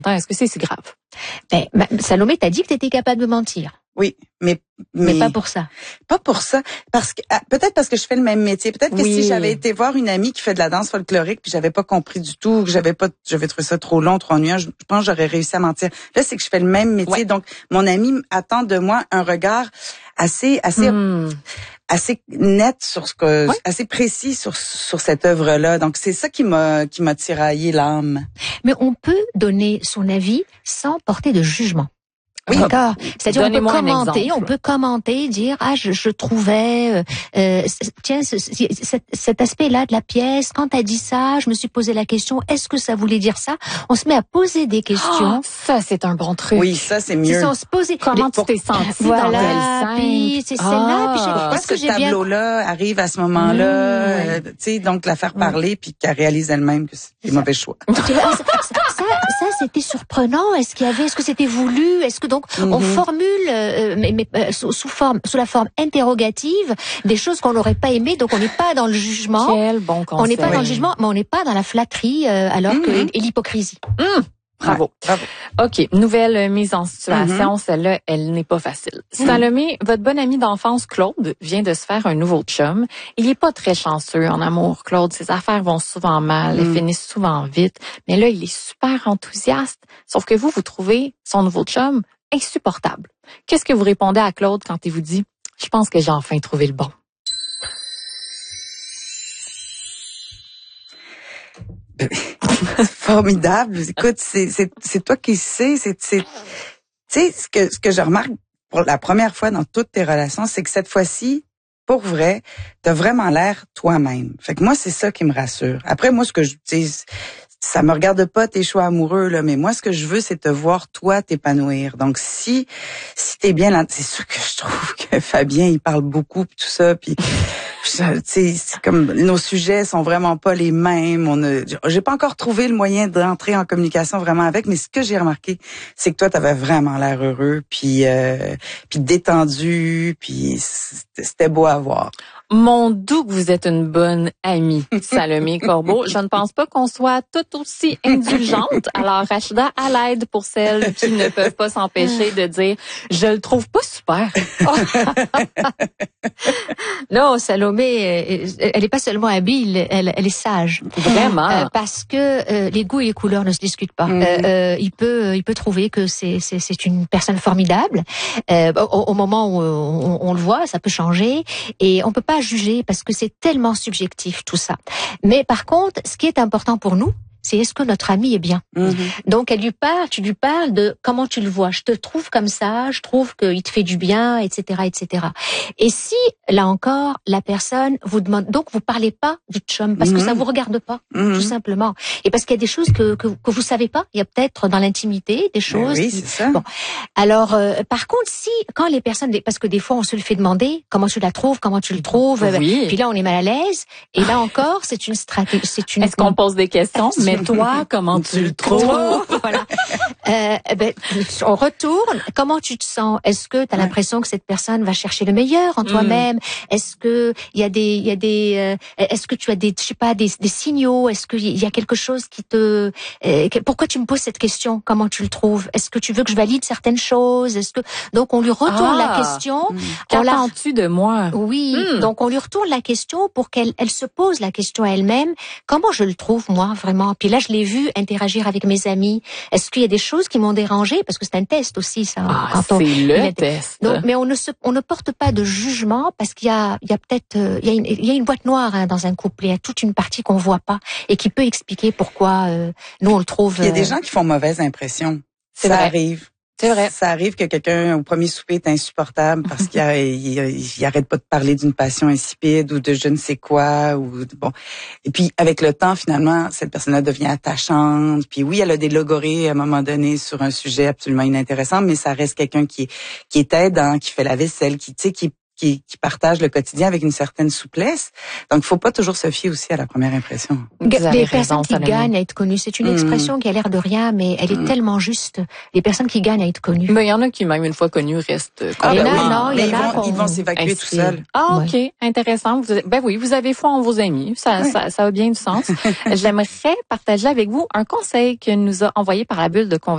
Est-ce que c'est si grave? Salomé, t'as dit que t'étais capable de mentir. Oui, mais pas pour ça. Pas pour ça, parce que peut-être parce que je fais le même métier. Peut-être que si j'avais été voir une amie qui fait de la danse folklorique, puis j'avais pas compris du tout, que j'avais trouvé ça trop long, trop ennuyant, je pense que j'aurais réussi à mentir. Là, c'est que je fais le même métier, donc mon ami attend de moi un regard assez net sur assez précis sur cette œuvre-là. Donc c'est ça qui m'a tiraillé l'âme. Mais on peut donner son avis sans porter de jugement. Oui, d'accord. C'est-à-dire on peut commenter, dire je trouvais tiens cet aspect-là de la pièce. Quand t'as dit ça, je me suis posé la question est-ce que ça voulait dire ça? On se met à poser des questions. Ça c'est un bon truc. Oui, ça c'est mieux. On se pose comment tu t'es senti dans telle scène? Puis c'est celle-là. Pourquoi ce tableau-là arrive à ce moment-là? Tu sais, donc la faire parler puis qu'elle réalise elle-même que c'est mauvais choix. Ça c'était surprenant. Est-ce que c'était voulu? Est-ce que donc on formule sous la forme interrogative des choses qu'on n'aurait pas aimées, donc on n'est pas dans le jugement. Quel bon conseil. On n'est pas dans le jugement, mais on n'est pas dans la flatterie et l'hypocrisie. Bravo. OK, nouvelle mise en situation, celle-là, elle n'est pas facile. Salomé, votre bon ami d'enfance Claude vient de se faire un nouveau chum. Il est pas très chanceux en amour, Claude. Ses affaires vont souvent mal, elles finissent souvent vite. Mais là, il est super enthousiaste. Sauf que vous trouvez son nouveau chum insupportable. Qu'est-ce que vous répondez à Claude quand il vous dit « Je pense que j'ai enfin trouvé le bon ». Formidable. Écoute, c'est toi qui sais. Tu sais, ce que je remarque pour la première fois dans toutes tes relations, c'est que cette fois-ci, pour vrai, t'as vraiment l'air toi-même. Fait que moi, c'est ça qui me rassure. Après, moi, ça me regarde pas tes choix amoureux, là, mais moi, ce que je veux, c'est te voir, toi, t'épanouir. Donc, si t'es bien là, c'est sûr que je trouve que Fabien, il parle beaucoup, pis tout ça, puis c'est comme nos sujets sont vraiment pas les mêmes. J'ai pas encore trouvé le moyen d'entrer en communication vraiment avec, mais ce que j'ai remarqué, c'est que toi, t'avais vraiment l'air heureux, puis détendu, puis c'était beau à voir. Mon doux que vous êtes une bonne amie, Salomé Corbeau. Je ne pense pas qu'on soit tout aussi indulgente. Alors, Rachida, à l'aide pour celles qui ne peuvent pas s'empêcher de dire « Je le trouve pas super ». Non, Salomé, elle est pas seulement habile, elle est sage. Vraiment. Parce que les goûts et les couleurs ne se discutent pas. Il peut trouver que c'est une personne formidable. Au moment où on le voit, ça peut changer et on peut pas juger parce que c'est tellement subjectif tout ça. Mais par contre, ce qui est important pour nous, c'est est-ce que notre ami est bien. Donc tu lui parles de comment tu le vois. Je te trouve comme ça, je trouve qu'il te fait du bien, etc., etc. Et si là encore la personne vous demande, donc vous parlez pas du chum parce que ça vous regarde pas, tout simplement. Et parce qu'il y a des choses que vous savez pas. Il y a peut-être dans l'intimité des choses. Oui, c'est ça. Bon, alors par contre, quand les personnes, parce que des fois on se le fait demander, comment tu la trouves, comment tu le trouves. Oui. Puis là on est mal à l'aise. Et là encore, c'est une stratégie. Est-ce qu'on pose des questions? Mais toi, comment tu le trouves? Voilà. On retourne. Comment tu te sens? Est-ce que tu as l'impression que cette personne va chercher le meilleur en toi-même? Est-ce que est-ce que tu as des signaux? Est-ce qu'il y a quelque chose qui pourquoi tu me poses cette question? Comment tu le trouves? Est-ce que tu veux que je valide certaines choses? Donc on lui retourne la question. Qu'attends-tu de moi? Oui. Donc on lui retourne la question pour qu'elle se pose la question à elle-même. Comment je le trouve, moi, vraiment? Puis là, je l'ai vu interagir avec mes amis. Est-ce qu'il y a des choses qui m'ont dérangé? Parce que c'est un test aussi, ça. C'est le test. Donc, mais on ne porte pas de jugement parce qu'il y a peut-être, il y a une boîte noire dans un couple. Il y a toute une partie qu'on voit pas et qui peut expliquer pourquoi nous on le trouve. Il y a des gens qui font mauvaise impression. Ça arrive. C'est vrai. Ça arrive que quelqu'un au premier souper est insupportable parce qu'il arrête pas de parler d'une passion insipide ou de je ne sais quoi bon. Et puis avec le temps finalement cette personne-là devient attachante. Puis oui, elle a des logorées à un moment donné sur un sujet absolument inintéressant, mais ça reste quelqu'un qui est aidant, qui fait la vaisselle, qui partage le quotidien avec une certaine souplesse. Donc, il faut pas toujours se fier aussi à la première impression. Les personnes qui gagnent à être connues, c'est une expression qui a l'air de rien, mais elle est tellement juste. Les personnes qui gagnent à être connues. Mais il y en a qui, même une fois connues, restent ils vont s'évacuer tout seuls. Ah, OK. Intéressant. Vous avez foi en vos amis. Ça a bien du sens. J'aimerais partager avec vous un conseil que nous a envoyé par la bulle de conversation.